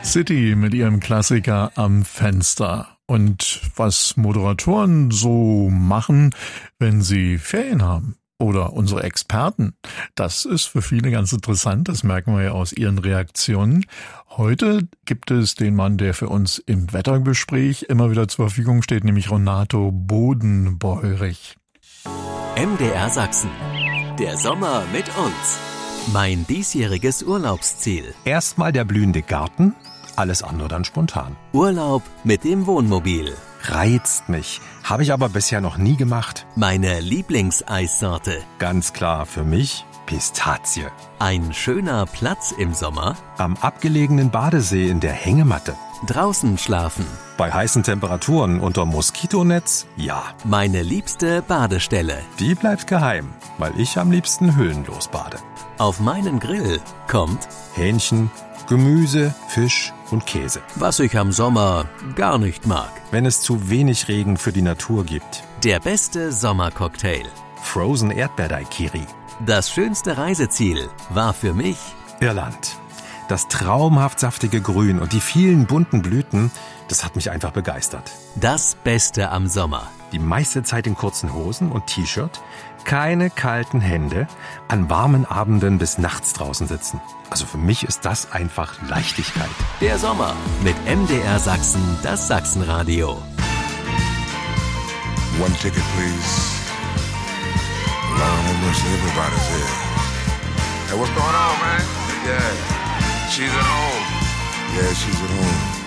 City mit ihrem Klassiker Am Fenster. Und was Moderatoren so machen, wenn sie Ferien haben. Oder unsere Experten. Das ist für viele ganz interessant, das merken wir ja aus ihren Reaktionen. Heute gibt es den Mann, der für uns im Wettergespräch immer wieder zur Verfügung steht, nämlich Renato Bodenbeurich. MDR Sachsen. Der Sommer mit uns. Mein diesjähriges Urlaubsziel. Erstmal der blühende Garten, alles andere dann spontan. Urlaub mit dem Wohnmobil. Reizt mich, habe ich aber bisher noch nie gemacht. Meine Lieblingseissorte. Ganz klar für mich Pistazie. Ein schöner Platz im Sommer. Am abgelegenen Badesee in der Hängematte. Draußen schlafen. Bei heißen Temperaturen unter Moskitonetz, ja. Meine liebste Badestelle. Die bleibt geheim, weil ich am liebsten hüllenlos bade. Auf meinen Grill kommt Hähnchen, Gemüse, Fisch und Käse. was ich am Sommer gar nicht mag. Wenn es zu wenig Regen für die Natur gibt. Der beste Sommercocktail. Frozen Erdbeer-Daiquiri. Das schönste Reiseziel war für mich Irland. Das traumhaft saftige Grün und die vielen bunten Blüten, das hat mich einfach begeistert. das Beste am Sommer. Die meiste Zeit in kurzen Hosen und T-Shirt, keine kalten Hände, an warmen Abenden bis nachts draußen sitzen. Also für mich ist das einfach Leichtigkeit. Der Sommer mit MDR Sachsen, das Sachsenradio. One ticket, please. Lord have mercy, everybody's here. Hey, what's going on, man? Yeah, she's at home. Yeah, she's at home.